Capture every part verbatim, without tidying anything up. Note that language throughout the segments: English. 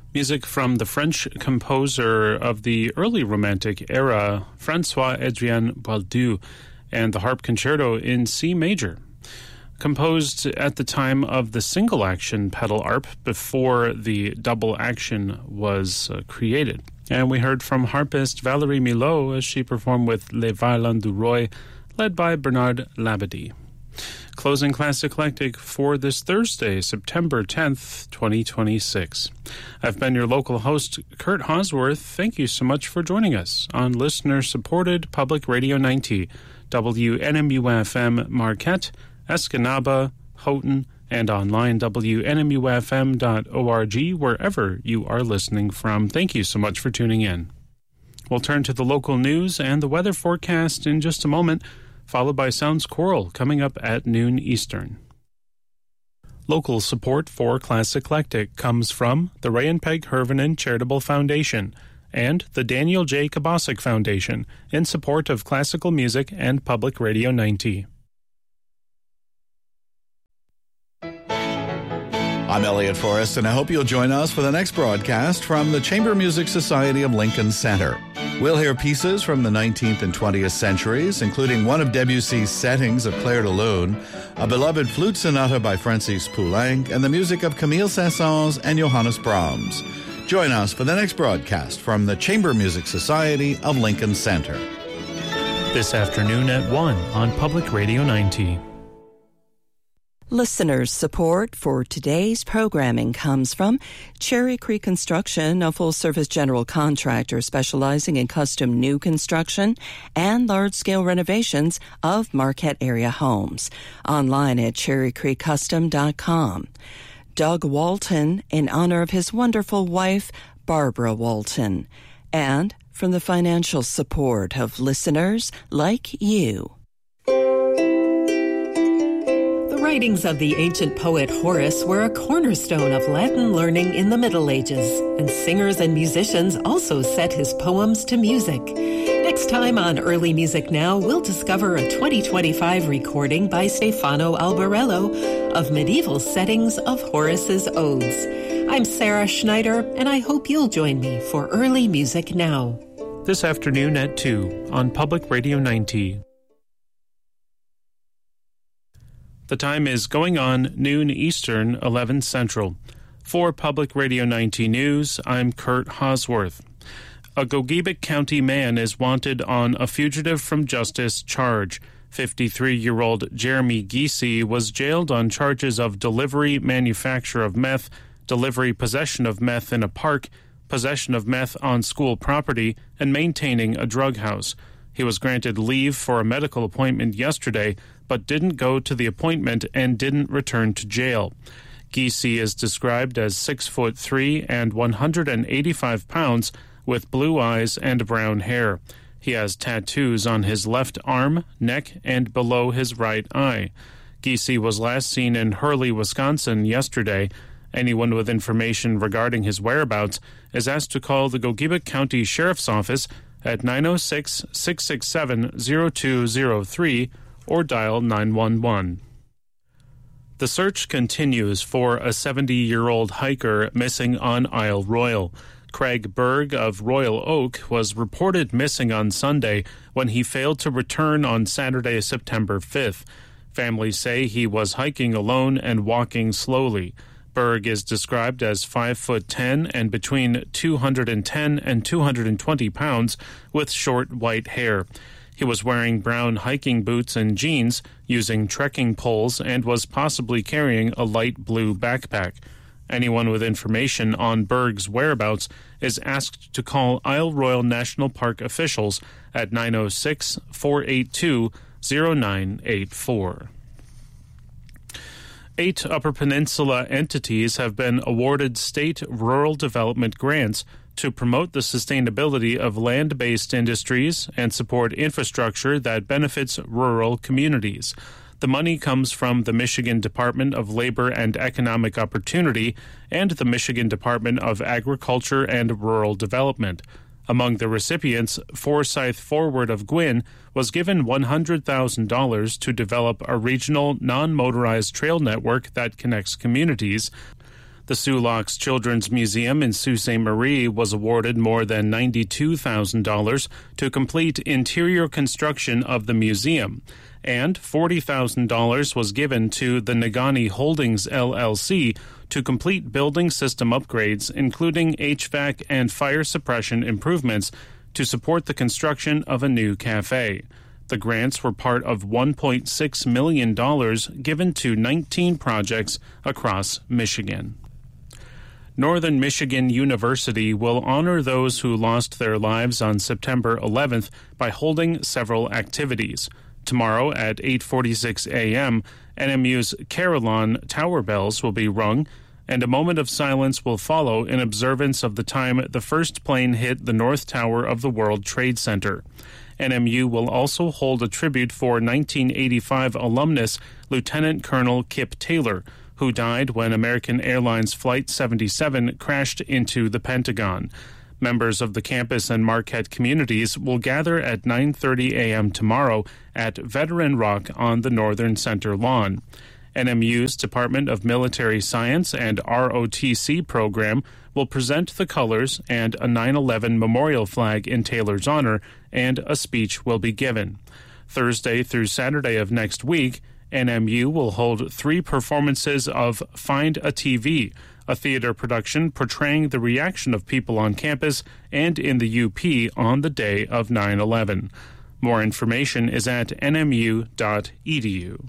Music from the French composer of the early Romantic era, François-Adrien Boieldieu, and the Harp Concerto in C major. Composed at the time of the single-action pedal harp before the double-action was uh, created. And we heard from harpist Valérie Milot as she performed with Les Violons du Roi, led by Bernard Labadie. Closing Class Eclectic for this Thursday, September tenth, twenty twenty-six. I've been your local host, Kurt Hosworth. Thank you so much for joining us on listener-supported Public Radio ninety, W N M U F M Marquette, Escanaba, Houghton, and online W N M U F M dot org, wherever you are listening from. Thank you so much for tuning in. We'll turn to the local news and the weather forecast in just a moment, followed by Sounds Choral coming up at noon Eastern. Local support for Class Eclectic comes from the Ray and Peg Hervinen Charitable Foundation and the Daniel J. Kabasic Foundation in support of classical music and Public Radio ninety. I'm Elliot Forrest, and I hope you'll join us for the next broadcast from the Chamber Music Society of Lincoln Center. We'll hear pieces from the nineteenth and twentieth centuries, including one of Debussy's settings of Clair de Lune, a beloved flute sonata by Francis Poulenc, and the music of Camille Saint-Saëns and Johannes Brahms. Join us for the next broadcast from the Chamber Music Society of Lincoln Center. This afternoon at one on Public Radio ninety. Listeners' support for today's programming comes from Cherry Creek Construction, a full-service general contractor specializing in custom new construction and large-scale renovations of Marquette area homes. Online at cherry creek custom dot com. Doug Walton, in honor of his wonderful wife, Barbara Walton. And from the financial support of listeners like you. The writings of the ancient poet Horace were a cornerstone of Latin learning in the Middle Ages, and singers and musicians also set his poems to music. Next time on Early Music Now, we'll discover a twenty twenty-five recording by Stefano Albarello of medieval settings of Horace's odes. I'm Sarah Schneider, and I hope you'll join me for Early Music Now. This afternoon at two on Public Radio ninety. The time is going on noon Eastern, eleven Central. For Public Radio ninety News, I'm Kurt Hosworth. A Gogebic County man is wanted on a fugitive from justice charge. fifty-three-year-old Jeremy Giese was jailed on charges of delivery, manufacture of meth, delivery, possession of meth in a park, possession of meth on school property, and maintaining a drug house. He was granted leave for a medical appointment yesterday, but didn't go to the appointment and didn't return to jail. Giese is described as six foot three and one hundred eighty-five pounds, with blue eyes and brown hair. He has tattoos on his left arm, neck, and below his right eye. Giese was last seen in Hurley, Wisconsin yesterday. Anyone with information regarding his whereabouts is asked to call the Gogebic County Sheriff's Office at nine oh six, six six seven, oh two oh three or dial nine one one. The search continues for a seventy-year-old hiker missing on Isle Royal. Craig Berg of Royal Oak was reported missing on Sunday when he failed to return on Saturday, September fifth. Families say he was hiking alone and walking slowly. Berg is described as five foot ten and between two hundred ten and two hundred twenty pounds with short white hair. He was wearing brown hiking boots and jeans, using trekking poles, and was possibly carrying a light blue backpack. Anyone with information on Berg's whereabouts is asked to call Isle Royal National Park officials at nine oh six, four eight two, oh nine eight four. Eight Upper Peninsula entities have been awarded state rural development grants to promote the sustainability of land-based industries and support infrastructure that benefits rural communities. The money comes from the Michigan Department of Labor and Economic Opportunity and the Michigan Department of Agriculture and Rural Development. Among the recipients, Forsyth Forward of Gwin was given one hundred thousand dollars to develop a regional non-motorized trail network that connects communities. The Sulaks Children's Museum in Sault Ste. Marie was awarded more than ninety-two thousand dollars to complete interior construction of the museum, and forty thousand dollars was given to the Nagani Holdings L L C to complete building system upgrades, including H V A C and fire suppression improvements, to support the construction of a new cafe. The grants were part of one point six million dollars given to nineteen projects across Michigan. Northern Michigan University will honor those who lost their lives on September eleventh by holding several activities. Tomorrow at eight forty-six a.m., N M U's Carillon Tower bells will be rung, and a moment of silence will follow in observance of the time the first plane hit the North Tower of the World Trade Center. N M U will also hold a tribute for nineteen eighty-five alumnus Lieutenant Colonel Kip Taylor, who died when American Airlines Flight seventy-seven crashed into the Pentagon. Members of the campus and Marquette communities will gather at nine thirty a.m. tomorrow at Veteran Rock on the Northern Center lawn. N M U's Department of Military Science and R O T C program will present the colors and a nine eleven memorial flag in Taylor's honor, and a speech will be given. Thursday through Saturday of next week, N M U will hold three performances of Find a T V, a theater production portraying the reaction of people on campus and in the U P on the day of nine eleven. More information is at n m u dot e d u.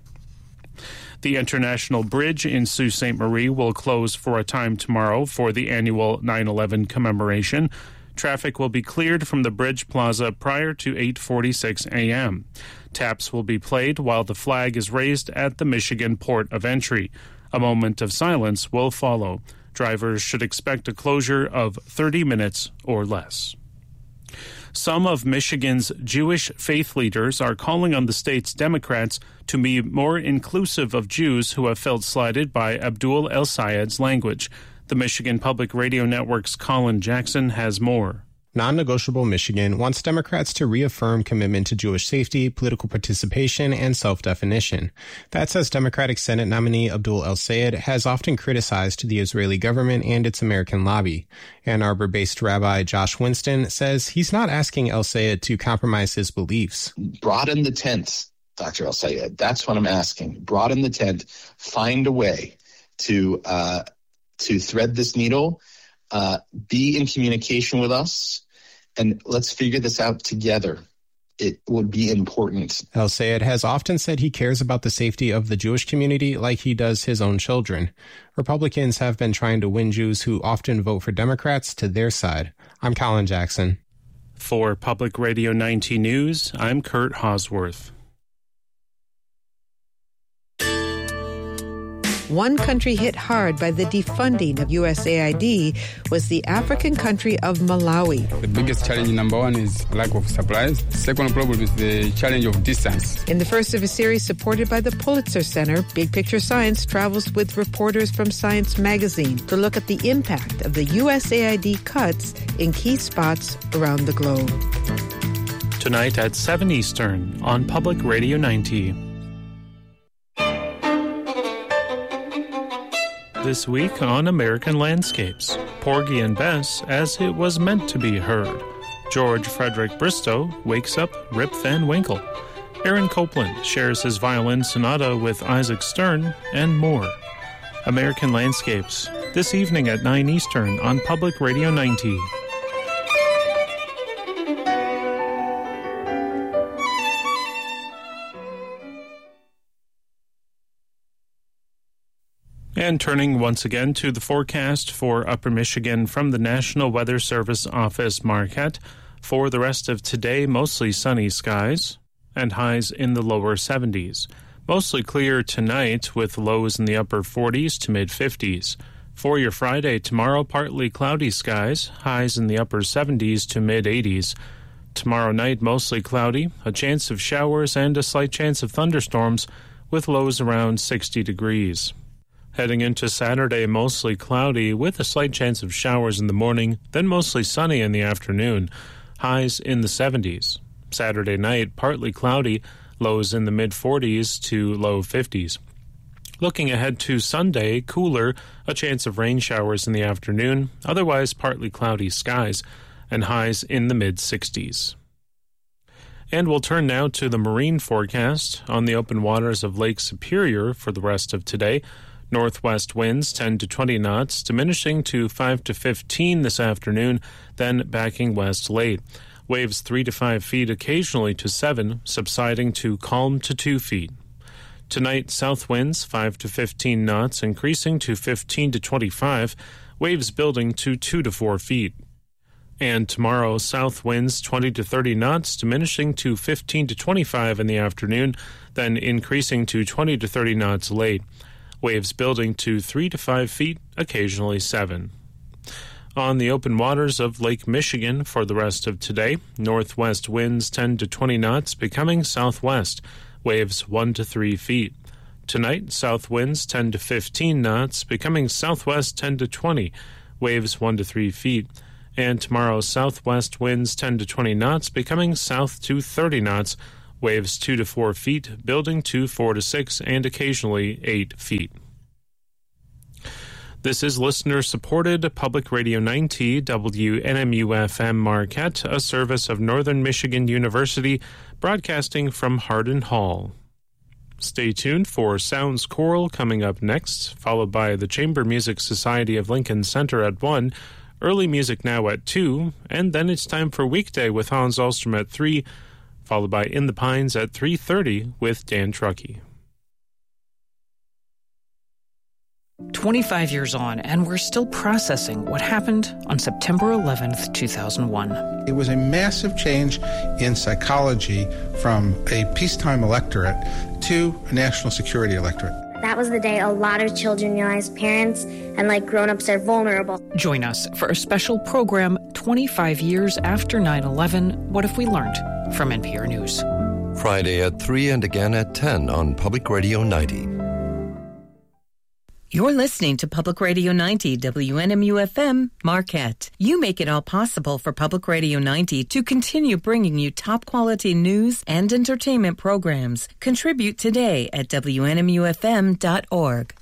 The International Bridge in Sault Ste. Marie will close for a time tomorrow for the annual nine eleven commemoration. Traffic will be cleared from the bridge plaza prior to eight forty-six a.m. Taps will be played while the flag is raised at the Michigan port of entry. A moment of silence will follow. Drivers should expect a closure of thirty minutes or less. Some of Michigan's Jewish faith leaders are calling on the state's Democrats to be more inclusive of Jews who have felt slighted by Abdul El-Sayed's language. The Michigan Public Radio Network's Colin Jackson has more. Non-Negotiable Michigan wants Democrats to reaffirm commitment to Jewish safety, political participation, and self-definition. That says Democratic Senate nominee Abdul El-Sayed has often criticized the Israeli government and its American lobby. Ann Arbor-based Rabbi Josh Winston says he's not asking El-Sayed to compromise his beliefs. Broaden the tent, Doctor El-Sayed. That's what I'm asking. Broaden the tent. Find a way to uh, to thread this needle. Uh, be in communication with us, and let's figure this out together. It would be important. El-Sayed has often said he cares about the safety of the Jewish community like he does his own children. Republicans have been trying to win Jews who often vote for Democrats to their side. I'm Colin Jackson. For Public Radio ninety News, I'm Kurt Hosworth. One country hit hard by the defunding of U S A I D was the African country of Malawi. The biggest challenge, number one, is lack of supplies. Second problem is the challenge of distance. In the first of a series supported by the Pulitzer Center, Big Picture Science travels with reporters from Science Magazine to look at the impact of the U S A I D cuts in key spots around the globe. Tonight at seven Eastern on Public Radio ninety. This week on American Landscapes, Porgy and Bess as it was meant to be heard. George Frederick Bristow wakes up Rip Van Winkle. Aaron Copland shares his violin sonata with Isaac Stern, and more. American Landscapes, this evening at nine Eastern on Public Radio ninety. And turning once again to the forecast for Upper Michigan from the National Weather Service office, Marquette. For the rest of today, mostly sunny skies and highs in the lower seventies. Mostly clear tonight with lows in the upper forties to mid-fifties. For your Friday, tomorrow, partly cloudy skies, highs in the upper seventies to mid-eighties. Tomorrow night, mostly cloudy, a chance of showers and a slight chance of thunderstorms with lows around sixty degrees. Heading into Saturday, mostly cloudy with a slight chance of showers in the morning, then mostly sunny in the afternoon, highs in the seventies. Saturday night, partly cloudy, lows in the mid-forties to low fifties. Looking ahead to Sunday, cooler, a chance of rain showers in the afternoon, otherwise partly cloudy skies, and highs in the mid-sixties. And we'll turn now to the marine forecast. On the open waters of Lake Superior for the rest of today, northwest winds ten to twenty knots, diminishing to five to fifteen this afternoon, then backing west late. Waves three to five feet, occasionally to seven, subsiding to calm to two feet. Tonight, south winds five to fifteen knots, increasing to fifteen to twenty-five, waves building to two to four feet. And tomorrow, south winds twenty to thirty knots, diminishing to fifteen to twenty-five in the afternoon, then increasing to twenty to thirty knots late. Waves building to three to five feet, occasionally seven. On the open waters of Lake Michigan for the rest of today, northwest winds ten to twenty knots, becoming southwest, waves one to three feet. Tonight, south winds ten to fifteen knots, becoming southwest ten to twenty, waves one to three feet. And tomorrow, southwest winds ten to twenty knots, becoming south to thirty knots, waves two to four feet, building to four to six, and occasionally eight feet. This is listener-supported Public Radio ninety W N M U F M Marquette, a service of Northern Michigan University, broadcasting from Hardin Hall. Stay tuned for Sounds Choral coming up next, followed by the Chamber Music Society of Lincoln Center at one, Early Music Now at two, and then it's time for Weekday with Hans Ahlstrom at three, followed by In the Pines at three thirty with Dan Truckee. twenty-five years on, and we're still processing what happened on September eleventh, two thousand one. It was a massive change in psychology from a peacetime electorate to a national security electorate. That was the day a lot of children realized parents and like grown-ups are vulnerable. Join us for a special program twenty-five years after nine eleven, What If We Learned? From N P R News. Friday at three and again at ten on Public Radio ninety. You're listening to Public Radio ninety W N M U F M Marquette. You make it all possible for Public Radio ninety to continue bringing you top-quality news and entertainment programs. Contribute today at W N M U F M dot org.